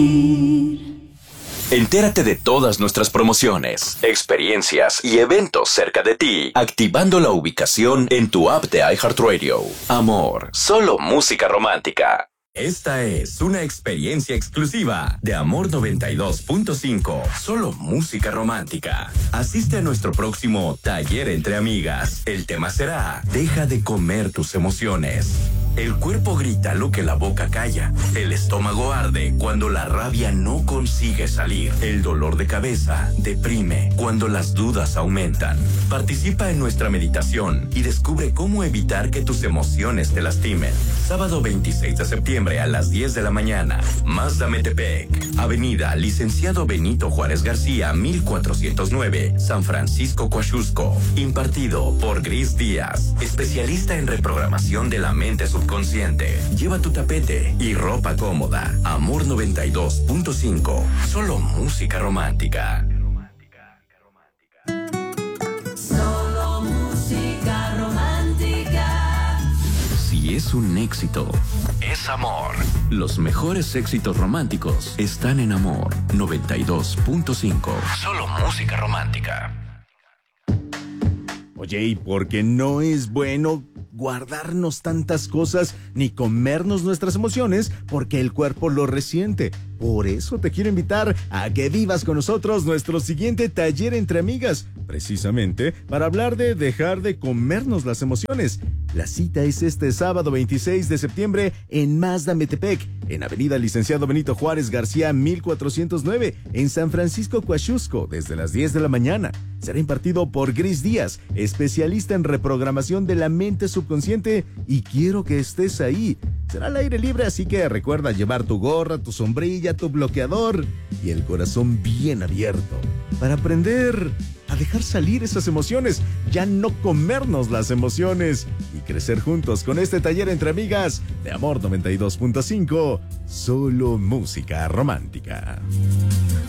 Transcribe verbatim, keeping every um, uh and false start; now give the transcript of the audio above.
Entérate de todas nuestras promociones, experiencias y eventos cerca de ti, activando la ubicación en tu app de iHeartRadio. Amor, solo música romántica. Esta es una experiencia exclusiva de Amor noventa y dos punto cinco, solo música romántica. Asiste a nuestro próximo taller entre amigas. El tema será: deja de comer tus emociones. El cuerpo grita lo que la boca calla. El estómago arde cuando la rabia no consigue salir. El dolor de cabeza deprime cuando las dudas aumentan. Participa en nuestra meditación y descubre cómo evitar que tus emociones te lastimen. Sábado veintiséis de septiembre a las diez de la mañana. Mazda Metepec, Avenida Licenciado Benito Juárez García, mil cuatrocientos nueve, San Francisco, Coaxusco. Impartido por Gris Díaz, especialista en reprogramación de la mente subconsciente. Lleva tu tapete y ropa cómoda. Amor noventa y dos punto cinco, solo música romántica. Solo música romántica. Si es un éxito, es amor. Los mejores éxitos románticos están en Amor noventa y dos punto cinco. Solo música romántica. Oye, ¿y por qué no es bueno guardarnos tantas cosas ni comernos nuestras emociones? Porque el cuerpo lo resiente. Por eso te quiero invitar a que vivas con nosotros nuestro siguiente taller entre amigas, precisamente para hablar de dejar de comernos las emociones. La cita es este sábado veintiséis de septiembre en Mazda Metepec, en Avenida Licenciado Benito Juárez García, mil cuatrocientos nueve, en San Francisco, Coaxusco, desde las diez de la mañana. Será impartido por Gris Díaz, especialista en reprogramación de la mente subconsciente, y quiero que estés ahí. Será al aire libre, así que recuerda llevar tu gorra, tu sombrilla, tu bloqueador y el corazón bien abierto para aprender a dejar salir esas emociones, ya no comernos las emociones y crecer juntos con este taller entre amigas de Amor noventa y dos punto cinco, solo música romántica.